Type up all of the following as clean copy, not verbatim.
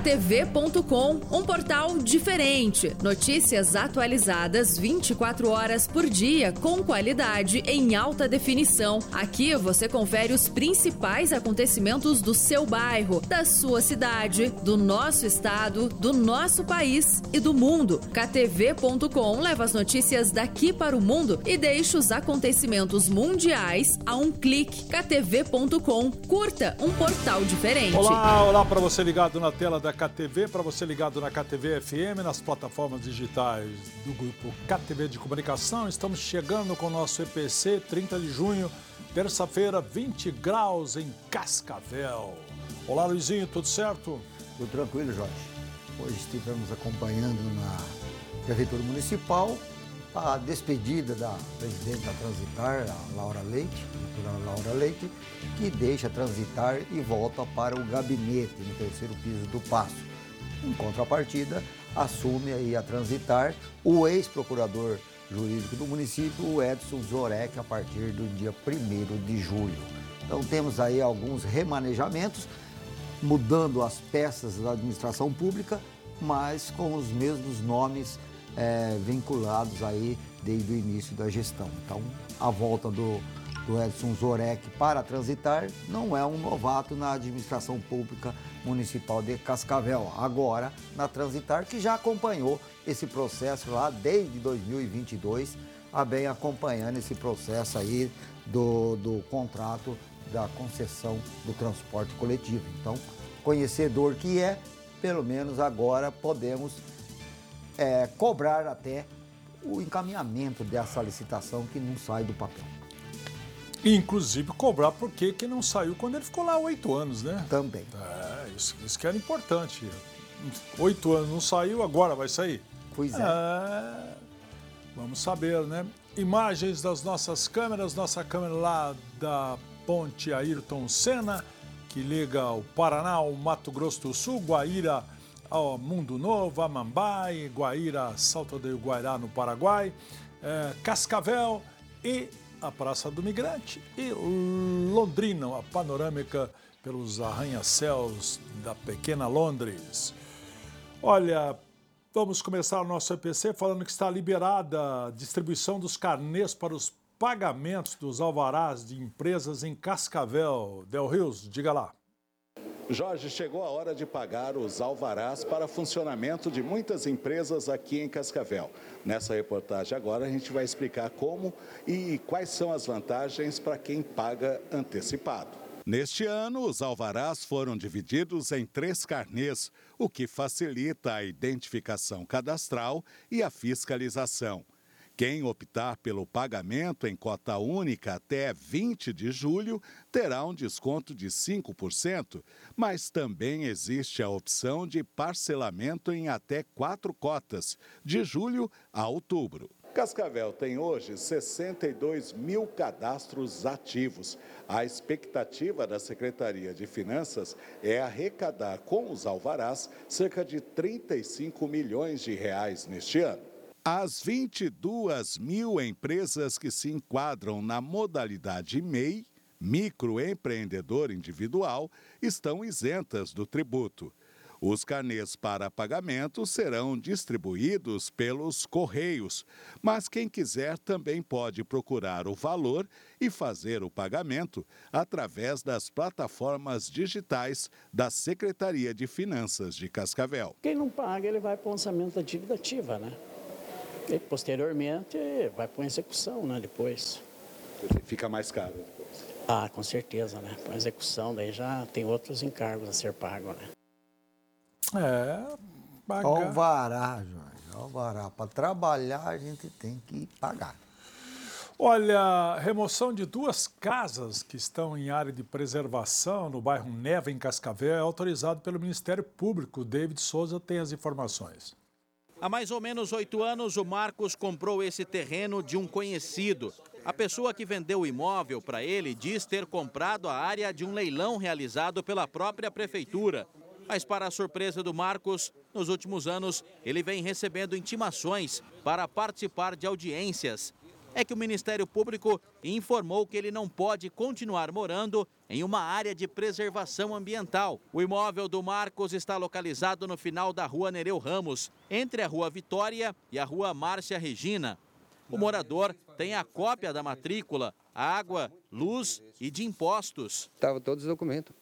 ktv.com, um portal diferente. Notícias atualizadas 24 horas por dia, com qualidade em alta definição. Aqui você confere os principais acontecimentos do seu bairro, da sua cidade, do nosso estado, do nosso país e do mundo. ktv.com leva as notícias daqui para o mundo e deixa os acontecimentos mundiais a um clique. ktv.com, curta um portal diferente. Olá para você ligado na tela da KTV, para você ligado na KTV FM, nas plataformas digitais do grupo KTV de Comunicação. Estamos chegando com o nosso EPC, 30 de junho, terça-feira, 20 graus em Cascavel. Olá, Luizinho, tudo certo? Tudo tranquilo, Jorge. Hoje estivemos acompanhando na Prefeitura Municipal a despedida da presidente da Transitar, a Laura Leite, a doutora Laura Leite, que deixa Transitar e volta para o gabinete no terceiro piso do Paço. Em contrapartida, assume aí a Transitar o ex-procurador jurídico do município, o Edson Zorec, a partir do dia 1º de julho. Então temos aí alguns remanejamentos, mudando as peças da administração pública, mas com os mesmos nomes vinculados aí desde o início da gestão. Então, a volta do Edson Zorec para Transitar não é um novato na administração pública municipal de Cascavel. Agora, na Transitar, que já acompanhou esse processo lá desde 2022, bem acompanhando esse processo aí do contrato da concessão do transporte coletivo. Então, conhecedor que é, pelo menos agora podemos cobrar até o encaminhamento dessa licitação que não sai do papel. Inclusive cobrar porque que não saiu quando ele ficou lá 8 anos, né? Também. Isso que era importante. 8 anos não saiu, agora vai sair? Pois é. Vamos saber, né? Imagens das nossas câmeras, nossa câmera lá da Ponte Ayrton Senna, que liga o Paraná ao Mato Grosso do Sul, Guaíra ao Mundo Novo, Amambai, Guaíra, Salto do Guairá no Paraguai, Cascavel e a Praça do Migrante e Londrina, a panorâmica pelos arranha-céus da pequena Londres. Olha, vamos começar o nosso EPC falando que está liberada a distribuição dos carnês para os pagamentos dos alvarás de empresas em Cascavel. Del Rios, diga lá. Jorge, chegou a hora de pagar os alvarás para funcionamento de muitas empresas aqui em Cascavel. Nessa reportagem agora a gente vai explicar como e quais são as vantagens para quem paga antecipado. Neste ano, os alvarás foram divididos em 3 carnês, o que facilita a identificação cadastral e a fiscalização. Quem optar pelo pagamento em cota única até 20 de julho terá um desconto de 5%, mas também existe a opção de parcelamento em até 4 cotas, de julho a outubro. Cascavel tem hoje 62 mil cadastros ativos. A expectativa da Secretaria de Finanças é arrecadar com os alvarás cerca de 35 milhões de reais neste ano. As 22 mil empresas que se enquadram na modalidade MEI, microempreendedor individual, estão isentas do tributo. Os carnês para pagamento serão distribuídos pelos Correios, mas quem quiser também pode procurar o valor e fazer o pagamento através das plataformas digitais da Secretaria de Finanças de Cascavel. Quem não paga, ele vai para o lançamento da dívida ativa, né? E posteriormente vai para uma execução, né, depois. Fica mais caro depois. Com certeza, né? Com a execução, daí já tem outros encargos a ser pagos, né? Pagar. Alvará, Jorge, alvará. Para trabalhar a gente tem que pagar. Olha, remoção de 2 casas que estão em área de preservação no bairro Neva, em Cascavel, é autorizado pelo Ministério Público. David Souza tem as informações. Há mais ou menos 8 anos, o Marcos comprou esse terreno de um conhecido. A pessoa que vendeu o imóvel para ele diz ter comprado a área de um leilão realizado pela própria prefeitura. Mas, para a surpresa do Marcos, nos últimos anos, ele vem recebendo intimações para participar de audiências. é que o Ministério Público informou que ele não pode continuar morando em uma área de preservação ambiental. O imóvel do Marcos está localizado no final da Rua Nereu Ramos, entre a Rua Vitória e a Rua Márcia Regina. O morador tem a cópia da matrícula, água, luz e de impostos. Estavam todos os documentos.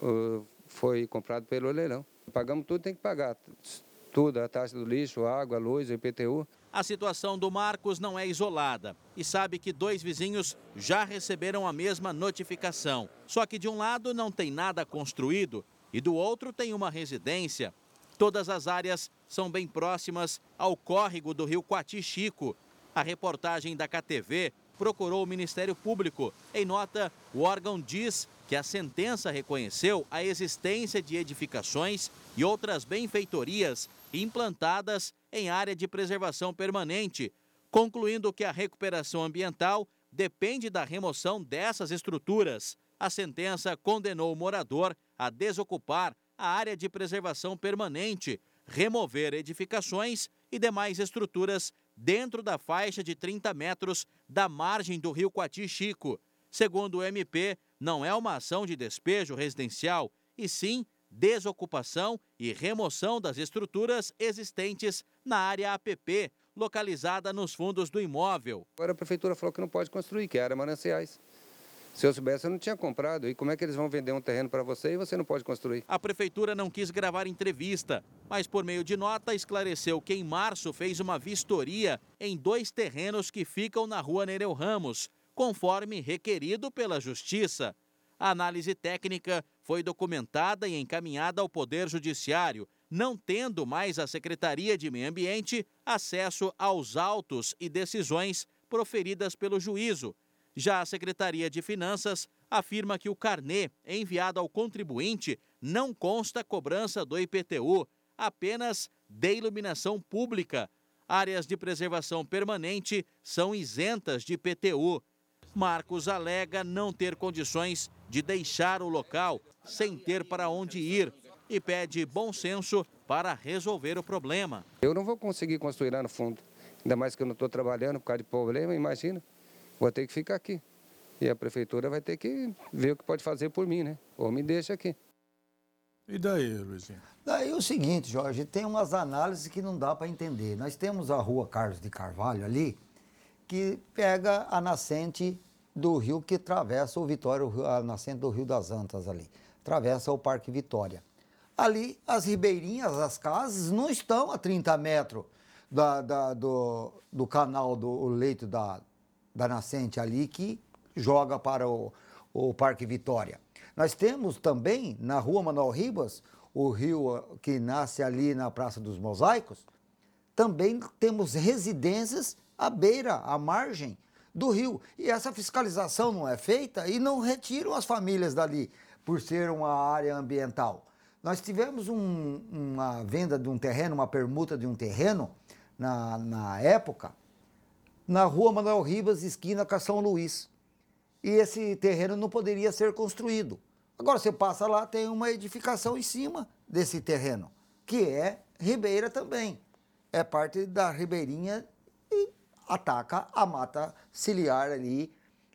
Foi comprado pelo leilão. Pagamos tudo, tem que pagar. Tudo, a taxa do lixo, a água, a luz, o IPTU. A situação do Marcos não é isolada e sabe que 2 vizinhos já receberam a mesma notificação. Só que de um lado não tem nada construído e do outro tem uma residência. Todas as áreas são bem próximas ao córrego do rio Quati-Chico. A reportagem da KTV procurou o Ministério Público. Em nota, o órgão diz que a sentença reconheceu a existência de edificações e outras benfeitorias implantadas em área de preservação permanente, concluindo que a recuperação ambiental depende da remoção dessas estruturas. A sentença condenou o morador a desocupar a área de preservação permanente, remover edificações e demais estruturas dentro da faixa de 30 metros da margem do rio Quati-Chico. Segundo o MP, não é uma ação de despejo residencial, e sim desocupação e remoção das estruturas existentes na área APP, localizada nos fundos do imóvel. Agora a prefeitura falou que não pode construir, que era mananciais. Se eu soubesse, eu não tinha comprado. E como é que eles vão vender um terreno para você e você não pode construir? A prefeitura não quis gravar entrevista, mas por meio de nota esclareceu que em março fez uma vistoria em 2 terrenos que ficam na Rua Nereu Ramos, conforme requerido pela Justiça. A análise técnica foi documentada e encaminhada ao Poder Judiciário, não tendo mais a Secretaria de Meio Ambiente acesso aos autos e decisões proferidas pelo juízo. Já a Secretaria de Finanças afirma que o carnê enviado ao contribuinte não consta cobrança do IPTU, apenas de iluminação pública. Áreas de preservação permanente são isentas de IPTU. Marcos alega não ter condições de deixar o local sem ter para onde ir e pede bom senso para resolver o problema. Eu não vou conseguir construir lá no fundo, ainda mais que eu não estou trabalhando por causa de problema, imagina. Vou ter que ficar aqui. E a prefeitura vai ter que ver o que pode fazer por mim, né? Ou me deixa aqui. E daí, Luizinho? Daí é o seguinte, Jorge, tem umas análises que não dá para entender. Nós temos a Rua Carlos de Carvalho ali, que pega a nascente do rio que atravessa o Vitória, a nascente do Rio das Antas ali. Atravessa o Parque Vitória. Ali, as ribeirinhas, as casas, não estão a 30 metros do canal, do leito da nascente ali, que joga para o Parque Vitória. Nós temos também, na Rua Manuel Ribas, o rio que nasce ali na Praça dos Mosaicos, também temos residências à beira, à margem do rio. E essa fiscalização não é feita e não retiram as famílias dali, por ser uma área ambiental. Nós tivemos uma venda de um terreno, uma permuta de um terreno, na época, na Rua Manuel Ribas, esquina com São Luís. E esse terreno não poderia ser construído. Agora você passa lá, tem uma edificação em cima desse terreno, que é ribeira também. É parte da ribeirinha e ataca a mata ciliar ali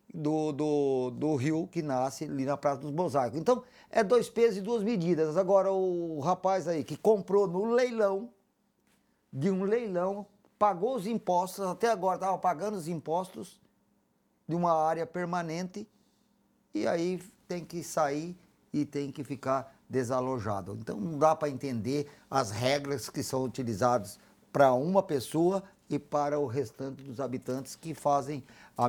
do rio que nasce ali na Praça dos Mosaicos. Então, é 2 pesos e 2 medidas. Agora, o rapaz aí que comprou no leilão, de um leilão, pagou os impostos, até agora estava pagando os impostos de uma área permanente, e aí tem que sair e tem que ficar desalojado. Então não dá para entender as regras que são utilizadas para uma pessoa e para o restante dos habitantes que fazem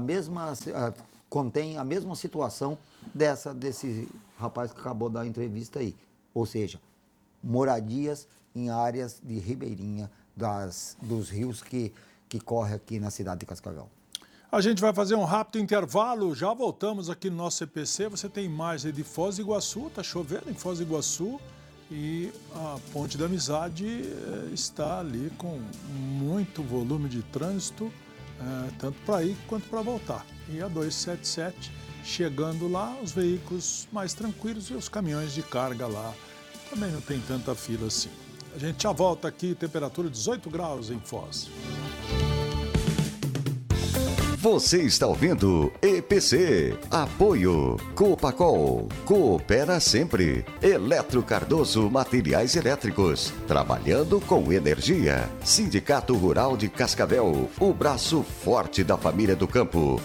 contém a mesma situação desse rapaz que acabou da entrevista aí. Ou seja, moradias em áreas de ribeirinha dos rios que corre aqui na cidade de Cascavel. A gente vai fazer um rápido intervalo, já voltamos aqui no nosso CPC. Você tem imagem de Foz do Iguaçu, está chovendo em Foz do Iguaçu e a Ponte da Amizade está ali com muito volume de trânsito, tanto para ir quanto para voltar. E a 277 chegando lá, os veículos mais tranquilos e os caminhões de carga lá também não tem tanta fila assim. A gente já volta aqui, temperatura 18 graus em Foz. Você está ouvindo EPC. Apoio Copacol. Coopera sempre. Eletro Cardoso Materiais Elétricos. Trabalhando com energia. Sindicato Rural de Cascavel. O braço forte da família do campo.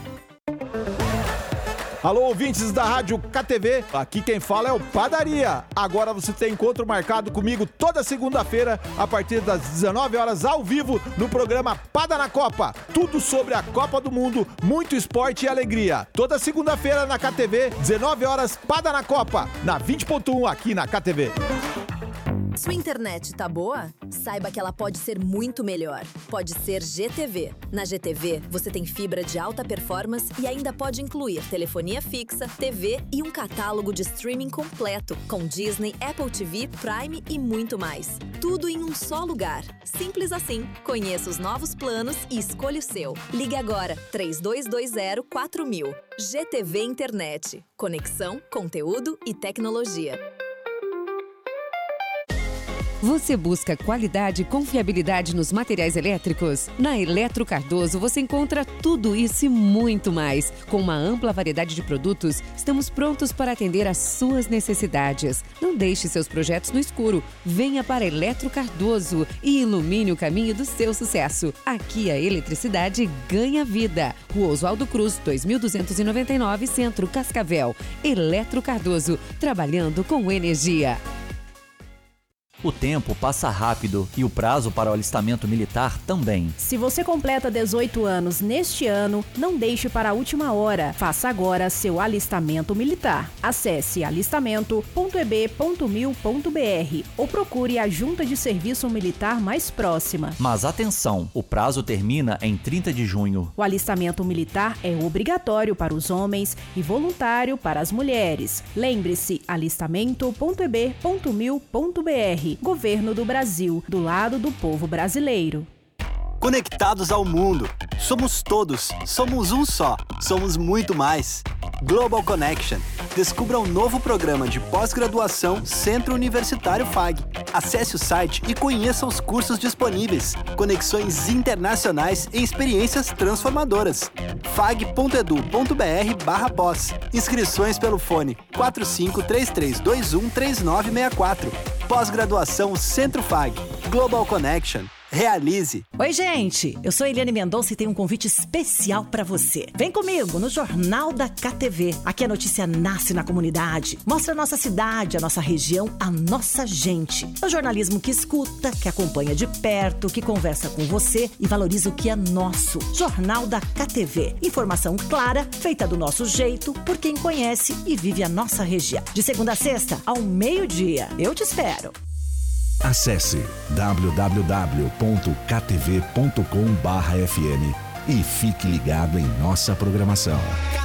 Alô, ouvintes da Rádio KTV, aqui quem fala é o Padaria. Agora você tem encontro marcado comigo toda segunda-feira, a partir das 19 horas, ao vivo, no programa Pada na Copa. Tudo sobre a Copa do Mundo, muito esporte e alegria. Toda segunda-feira na KTV, 19 horas, Pada na Copa, na 20.1 aqui na KTV. Sua internet tá boa? Saiba que ela pode ser muito melhor. Pode ser GTV. Na GTV, você tem fibra de alta performance e ainda pode incluir telefonia fixa, TV e um catálogo de streaming completo, com Disney, Apple TV, Prime e muito mais. Tudo em um só lugar. Simples assim. Conheça os novos planos e escolha o seu. Ligue agora, 3220-4000. GTV Internet. Conexão, conteúdo e tecnologia. Você busca qualidade e confiabilidade nos materiais elétricos? Na Eletro Cardoso você encontra tudo isso e muito mais. Com uma ampla variedade de produtos, estamos prontos para atender às suas necessidades. Não deixe seus projetos no escuro. Venha para Eletro Cardoso e ilumine o caminho do seu sucesso. Aqui a eletricidade ganha vida. Rua Oswaldo Cruz, 2299, Centro, Cascavel. Eletro Cardoso, trabalhando com energia. O tempo passa rápido e o prazo para o alistamento militar também. Se você completa 18 anos neste ano, não deixe para a última hora. Faça agora seu alistamento militar. Acesse alistamento.eb.mil.br ou procure a Junta de Serviço Militar mais próxima. Mas atenção, o prazo termina em 30 de junho. O alistamento militar é obrigatório para os homens e voluntário para as mulheres. Lembre-se, alistamento.eb.mil.br. Governo do Brasil, do lado do povo brasileiro. Conectados ao mundo. Somos todos. Somos um só. Somos muito mais. Global Connection. Descubra um novo programa de pós-graduação Centro Universitário FAG. Acesse o site e conheça os cursos disponíveis. Conexões internacionais e experiências transformadoras. fag.edu.br/pós. Inscrições pelo fone 4533213964. Pós-graduação Centro FAG. Global Connection. Realize. Oi, gente. Eu sou Eliane Mendonça e tenho um convite especial para você. Vem comigo no Jornal da KTV. Aqui a notícia nasce na comunidade. Mostra a nossa cidade, a nossa região, a nossa gente. É o jornalismo que escuta, que acompanha de perto, que conversa com você e valoriza o que é nosso. Jornal da KTV. Informação clara, feita do nosso jeito, por quem conhece e vive a nossa região. De segunda a sexta, ao meio-dia. Eu te espero. Acesse www.ktv.com.br/fm e fique ligado em nossa programação.